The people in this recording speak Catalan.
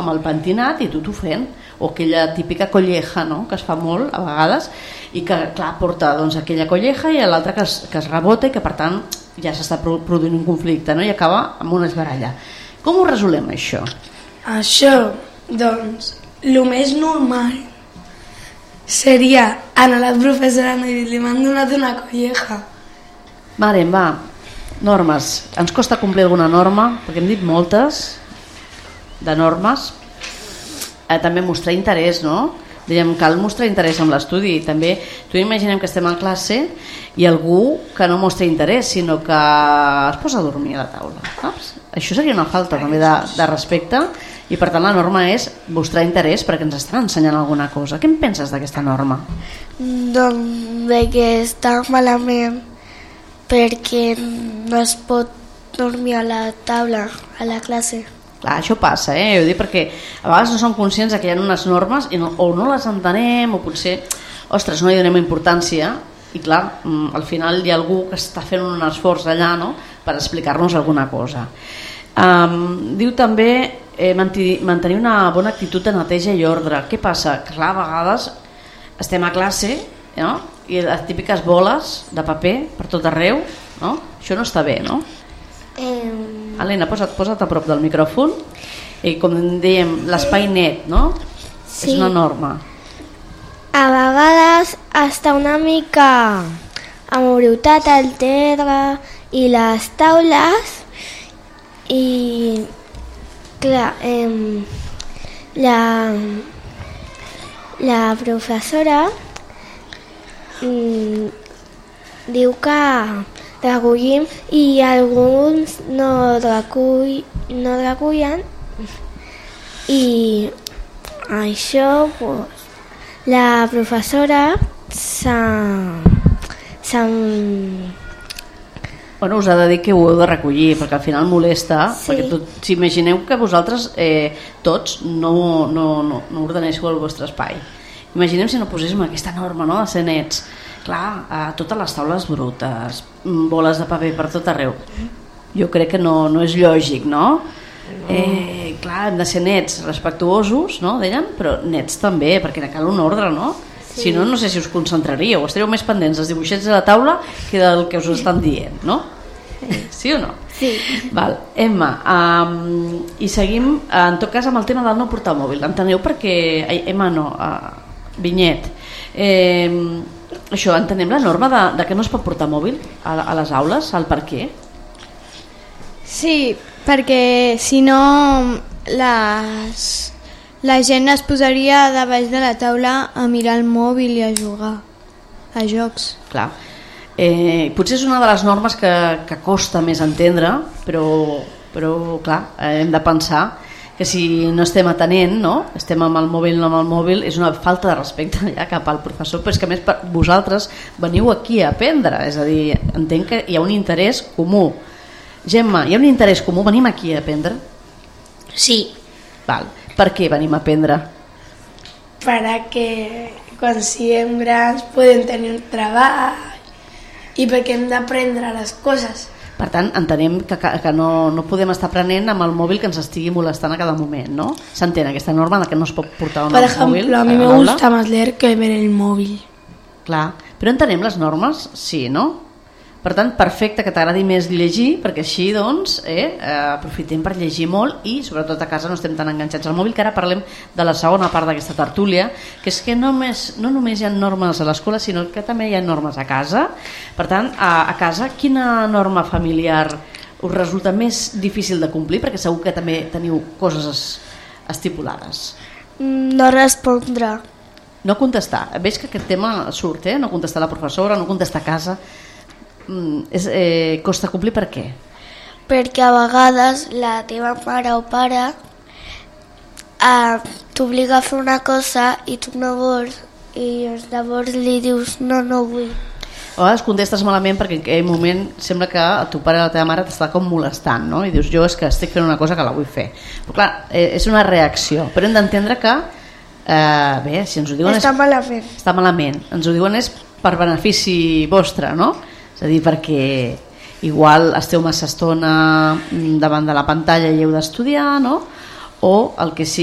amb el pentinat i tu fent, o aquella típica colleja, no?, que es fa molt a vegades i que clar porta doncs, aquella colleja i l'altra que es rebota i que per tant ja s'està produint un conflicte, no?, i acaba amb una esbaralla. Com ho resolem això? Això, doncs, el més normal seria anar a la professora i dir-li m'han donat una colleja. Maren, va, normes. Ens costa complir alguna norma? Perquè hem dit moltes de normes. També mostrar interès, no? Dèiem, cal mostrar interès en l'estudi. També, tu imaginem que estem a classe i algú que no mostra interès, sinó que es posa a dormir a la taula. Saps? Això seria una falta també de respecte i per tant la norma és mostrar interès perquè ens estan ensenyant alguna cosa. Què en penses d'aquesta norma? Doncs de que està malament perquè no es pot dormir a la taula, a la classe. Clar, això passa, ho dic perquè a vegades no som conscients que hi ha unes normes i o no les entenem o potser, ostres, no hi donem importància i clar, al final hi ha algú que està fent un esforç allà, no?, per explicar-nos alguna cosa. Diu també mantenir una bona actitud de neteja i ordre. Què passa? Clar, a vegades estem a classe, no?, i les típiques boles de paper per tot arreu, no? Això no està bé, no? Helena, posa't a prop del micròfon i com dèiem, l'espai net, no? Sí. És una norma. A vegades està una mica embrutat el terra i les taules i clar, la professora diu que recollim i alguns no recullen i això pues, la professora Bueno, us ha de dir que ho heu de recollir perquè al final molesta, sí. Perquè si imagineu que vosaltres tots no ordenéssiu el vostre espai. Imaginem si no poséssim aquesta norma, no?, de ser nets. Clar, totes les taules brutes, boles de paper per tot arreu. Jo crec que no és lògic, no? Clar, hem de ser nets, respectuosos, no?, deien, però nets també, perquè cal un ordre, no? Sí. Si no, no sé si us concentraríeu, estaríeu més pendents dels dibuixets de la taula que del que us estan dient, no? Sí o no? Sí. Val. Emma, i seguim, en tot cas, amb el tema del no portar mòbil. Enteneu perquè... Emma no, Vinyet. Això, entenem la norma de que no es pot portar mòbil a les aules, el per què? Sí, perquè si no la gent es posaria de baix de la taula a mirar el mòbil i a jugar a jocs. Clar. Potser és una de les normes que costa més entendre, però clar, hem de pensar que si no estem atenent, no? Estem amb el mòbil, no amb el mòbil, és una falta de respecte ja cap al professor, però és que a més vosaltres veniu aquí a aprendre, és a dir, entenc que hi ha un interès comú. Gemma, hi ha un interès comú, venim aquí a aprendre? Sí. Val. Per què venim a aprendre? Perquè quan siguem grans podem tenir un treball i perquè hem d'aprendre les coses. Per tant, entenem que no podem estar aprenent amb el mòbil que ens estigui molestant a cada moment, ¿no? S'entén aquesta norma de que no es pot portar un mòbil? Per ejemplo, a mi me gusta más leer que ver el móvil. Clar, però entenem les normes? Sí, no? Per tant, perfecte que t'agradi més llegir, perquè així doncs aprofitem per llegir molt i sobretot a casa no estem tan enganxats al mòbil, que ara parlem de la segona part d'aquesta tertúlia, que és que no només hi ha normes a l'escola, sinó que també hi ha normes a casa. Per tant, a casa, quina norma familiar us resulta més difícil de complir? Perquè segur que també teniu coses estipulades. No respondre. No contestar. Veig que aquest tema surt, no contestar a la professora, no contestar a casa. Costa complir per què? Perquè a vegades la teva mare o pare t'obliga a fer una cosa i tu no vols i llavors li dius no vull. A vegades contestes malament perquè en aquell moment sembla que a tu pare o la teva mare t'està com molestant, no? I dius jo és que estic fent una cosa que la vull fer. Però clar, és una reacció, però hem d'entendre que bé, si ens ho diuen està malament. Està malament, ens ho diuen és per benefici vostre, no? És a dir, perquè igual esteu massa estona davant de la pantalla i heu d'estudiar, no? O el que sí